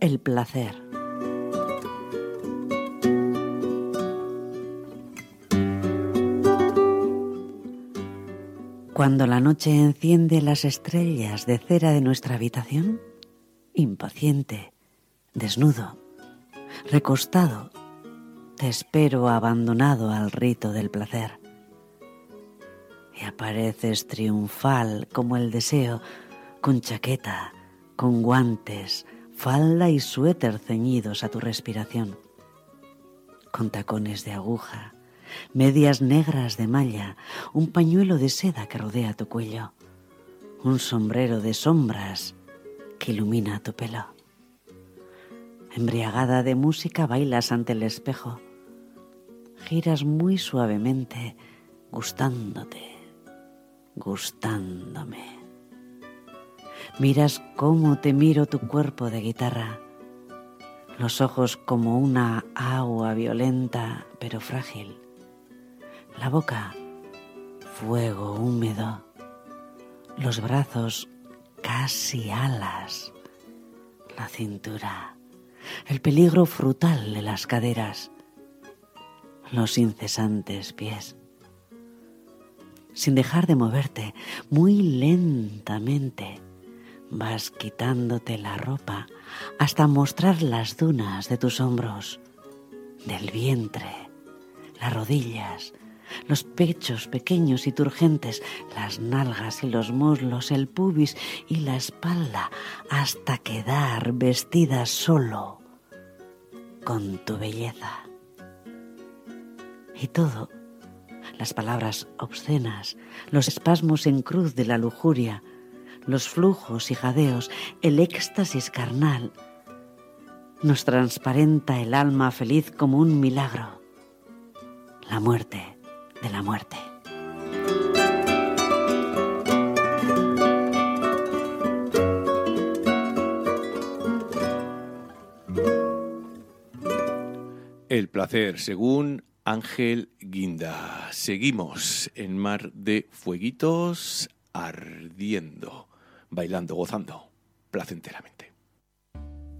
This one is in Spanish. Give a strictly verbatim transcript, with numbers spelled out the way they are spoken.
el placer. Cuando la noche enciende las estrellas de cera de nuestra habitación, impaciente, desnudo, recostado, te espero abandonado al rito del placer. Y apareces triunfal como el deseo, con chaqueta, con guantes, falda y suéter ceñidos a tu respiración, con tacones de aguja, medias negras de malla, un pañuelo de seda que rodea tu cuello, un sombrero de sombras que ilumina tu pelo. Embriagada de música bailas ante el espejo, giras muy suavemente, gustándote, gustándome. Miras cómo te miro tu cuerpo de guitarra, los ojos como una agua violenta pero frágil, la boca fuego húmedo, los brazos casi alas, la cintura, el peligro frutal de las caderas, los incesantes pies. Sin dejar de moverte, muy lentamente, vas quitándote la ropa hasta mostrar las dunas de tus hombros, del vientre, las rodillas, los pechos pequeños y turgentes, las nalgas y los muslos, el pubis y la espalda, hasta quedar vestida solo con tu belleza. Y todo, las palabras obscenas, los espasmos en cruz de la lujuria, los flujos y jadeos, el éxtasis carnal, nos transparenta el alma feliz como un milagro, la muerte de la muerte. El placer, según Ángel Guinda. Seguimos en Mar de Fueguitos, ardiendo, bailando, gozando, placenteramente.